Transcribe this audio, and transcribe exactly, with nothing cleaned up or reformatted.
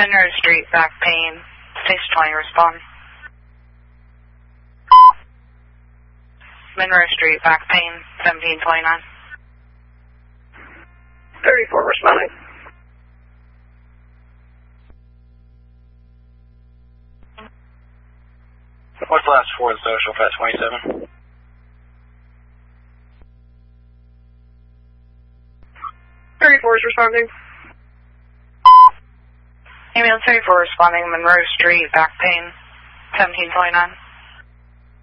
Monroe Street, back pain. Station twenty, respond. Monroe Street, back pain, seventeen twenty-nine. thirty-four, responding. What's the last four of the social for that twenty-seven? thirty-four is responding. Ambulance thirty-four responding, Monroe Street, back pain, seventeen twenty-nine.